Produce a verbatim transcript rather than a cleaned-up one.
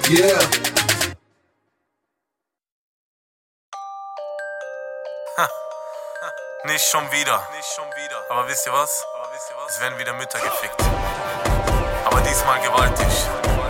Yeah. Ha. Nicht schon wieder. Nicht schon wieder. Aber wisst ihr was? Aber wisst ihr was? Es werden wieder Mütter gefickt. Aber diesmal gewaltig.